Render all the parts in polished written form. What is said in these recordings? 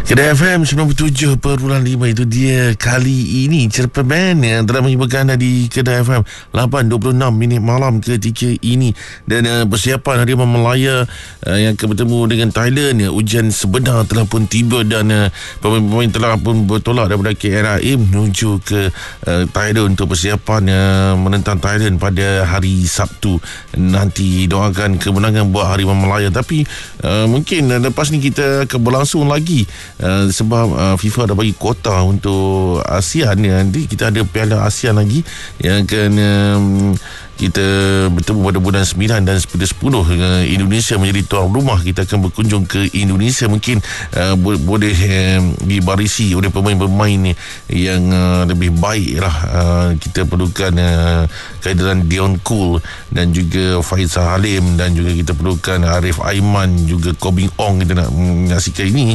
Kedai FM 97.5 itu dia kali ini Cerpen yang telah menyumbangkan anda di Kedai FM 8.26 minit malam ketika ini. Dan persiapan Harimau Melaya yang akan bertemu dengan Thailand, ujian sebenar telah pun tiba dan pemain-pemain telah pun bertolak daripada KLIA menuju ke Thailand untuk persiapan menentang Thailand pada hari Sabtu nanti. Doakan kemenangan buat Harimau Melaya. Tapi mungkin lepas ni kita akan berlangsung lagi sebab FIFA dah bagi kuota untuk ASEAN. Nanti kita ada Piala ASEAN lagi yang akan kita bertemu pada bulan 9 dan 10 Indonesia menjadi tuan rumah. Kita akan berkunjung ke Indonesia. Mungkin boleh dibarisi oleh pemain-pemain yang lebih baik lah. Kita perlukan kehadiran Dion Kool dan juga Faisal Halim, dan juga kita perlukan Arif Aiman, juga Kobing Ong. Kita nak menyaksikan ini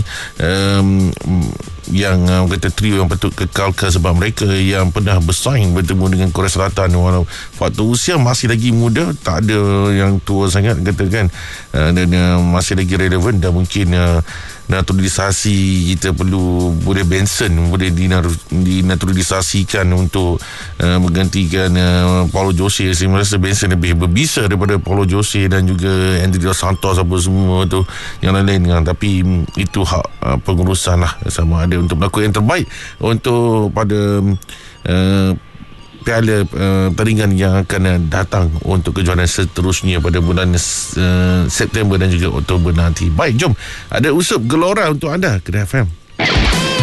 yang kata trio yang patut kekalkan, sebab mereka yang pernah bersaing bertemu dengan Korea Selatan walau faktor usia masih lagi muda, tak ada yang tua sangat katakan, dan masih lagi relevan. Dan mungkin naturalisasi kita perlu, boleh Benson boleh dinaturalisasikan untuk menggantikan Paulo Jose. Saya merasa Benson lebih berbisa daripada Paulo Jose dan juga Andrew Santos apa semua tu yang lain-lain. Tapi itu hak pengurusan lah, sama ada untuk melakukan yang terbaik untuk pada piala pertandingan yang akan datang untuk kejuaraan seterusnya pada bulan September dan juga Oktober nanti. Baik, jom ada usup gelora untuk anda Kedai FM.